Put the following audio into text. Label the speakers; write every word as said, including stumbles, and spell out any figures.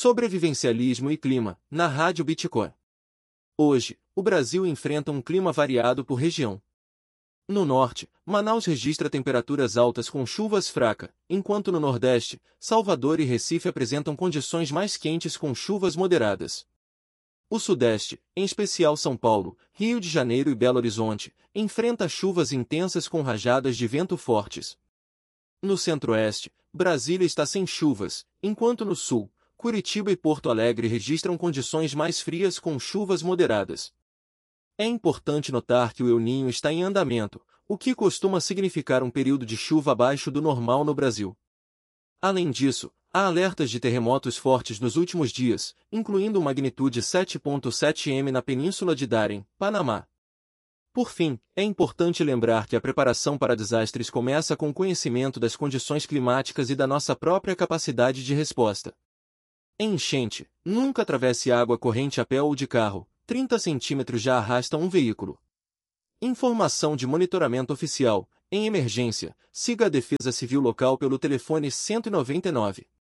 Speaker 1: Sobrevivencialismo e clima, na Rádio Bitcoin. Hoje, o Brasil enfrenta um clima variado por região. No norte, Manaus registra temperaturas altas com chuvas fracas, enquanto no nordeste, Salvador e Recife apresentam condições mais quentes com chuvas moderadas. O sudeste, em especial São Paulo, Rio de Janeiro e Belo Horizonte, enfrenta chuvas intensas com rajadas de vento fortes. No centro-oeste, Brasília está sem chuvas, enquanto no sul, Curitiba e Porto Alegre registram condições mais frias com chuvas moderadas. É importante notar que o El Niño está em andamento, o que costuma significar um período de chuva abaixo do normal no Brasil. Além disso, há alertas de terremotos fortes nos últimos dias, incluindo magnitude sete ponto sete ême na Península de Darién, Panamá. Por fim, é importante lembrar que a preparação para desastres começa com o conhecimento das condições climáticas e da nossa própria capacidade de resposta. Em enchente, nunca atravesse água corrente a pé ou de carro, trinta centímetros já arrasta um veículo. Informação de monitoramento oficial. Em emergência, siga a Defesa Civil local pelo telefone cento e noventa e nove.